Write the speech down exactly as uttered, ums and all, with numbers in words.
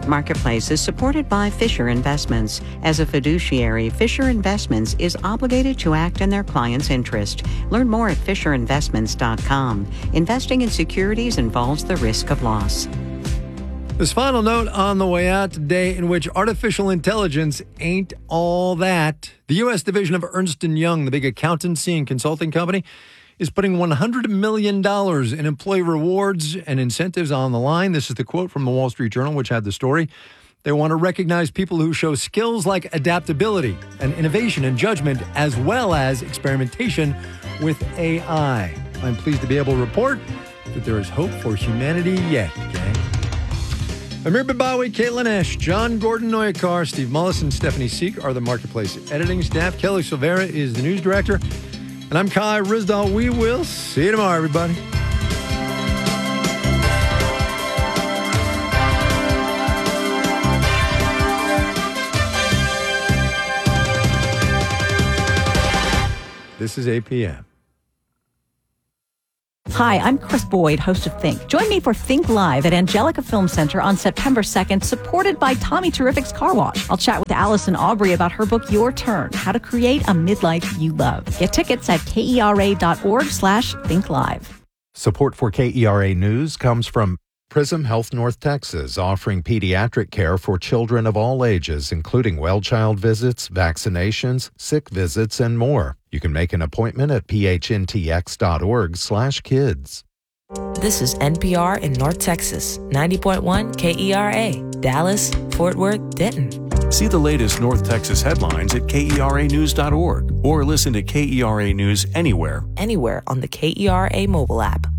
Marketplace is supported by Fisher Investments. As a fiduciary, Fisher Investments is obligated to act in their client's interest. Learn more at fisher investments dot com. Investing in securities involves the risk of loss. This final note on the way out today, in which artificial intelligence ain't all that. The U S division of Ernst and Young, the big accountancy and consulting company, is putting one hundred million dollars in employee rewards and incentives on the line. This is the quote from the Wall Street Journal, which had the story. They want to recognize people who show skills like adaptability and innovation and judgment, as well as experimentation with A I. I'm pleased to be able to report that there is hope for humanity yet, gang. Amir Babawi, Caitlin Esch, John Gordon Noyakar, Steve Mullis, and Stephanie Seek are the Marketplace editing staff. Kelly Silvera is the news director. And I'm Kai Rizdal. We will see you tomorrow, everybody. This is A P M. Hi, I'm Chris Boyd, host of Think. Join me for Think Live at Angelica Film Center on September second, supported by Tommy Terrific's Car Wash. I'll chat with Allison Aubrey about her book, Your Turn, How to Create a Midlife You Love. Get tickets at kera.org slash Think Live. Support for K E R A News comes from Prism Health North Texas, offering pediatric care for children of all ages, including well-child visits, vaccinations, sick visits, and more. You can make an appointment at phntx.org slash kids. This is N P R in North Texas, ninety point one K E R A, Dallas, Fort Worth, Denton. See the latest North Texas headlines at K E R A news dot org or listen to K E R A News anywhere. Anywhere on the K E R A mobile app.